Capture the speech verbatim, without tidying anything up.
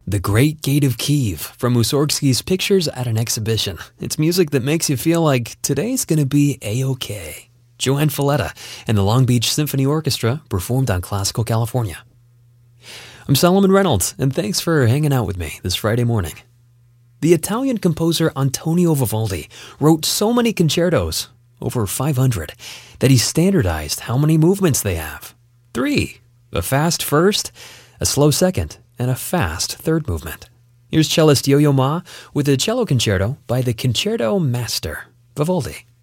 The Great Gate of Kiev from Mussorgsky's Pictures at an Exhibition. It's music that makes you feel like today's gonna be A-OK. Joanne Falletta and the Long Beach Symphony Orchestra performed on Classical California. I'm Solomon Reynolds, and thanks for hanging out with me this Friday morning. The Italian composer Antonio Vivaldi wrote so many concertos, over five hundred, that he standardized how many movements they have. Three. A fast first, a slow second, and a fast third movement. Here's cellist Yo-Yo Ma with a cello concerto by the Concerto Master, Vivaldi.